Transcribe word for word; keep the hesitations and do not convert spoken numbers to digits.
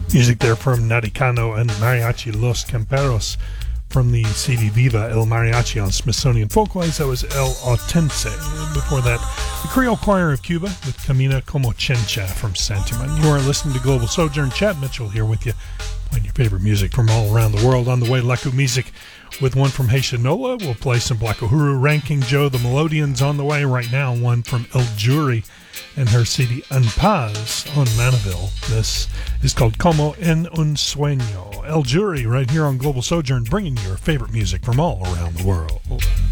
Music there from Naricano and Mariachi Los Camperos from the C D Viva El Mariachi on Smithsonian Folkways. That was El Otense. Before that, the Creole Choir of Cuba with Camina Como Chencha from Santiman. You are listening to Global Sojourn. Chad Mitchell here with you, playing your favorite music from all around the world. On the way, Laku Music with one from Haitianola. We'll play some Black Uhuru, Ranking Joe, the Melodians on the way right now. One from El Jury and her C D En Paz on Manaville. This is called Como en un Sueño. El Jury right here on Global Sojourn, bringing your favorite music from all around the world.